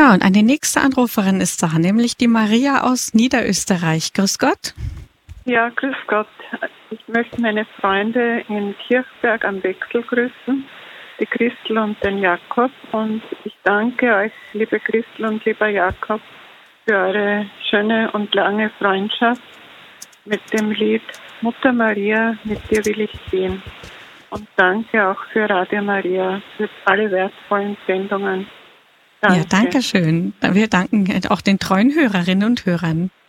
Ja, und eine nächste Anruferin ist da, nämlich die Maria aus Niederösterreich. Grüß Gott. Ja, grüß Gott. Ich möchte meine Freunde in Kirchberg am Wechsel grüßen, die Christel und den Jakob. Und ich danke euch, liebe Christel und lieber Jakob, für eure schöne und lange Freundschaft mit dem Lied Mutter Maria, mit dir will ich gehen. Und danke auch für Radio Maria, für alle wertvollen Sendungen. Danke. Ja, danke schön. Wir danken auch den treuen Hörerinnen und Hörern.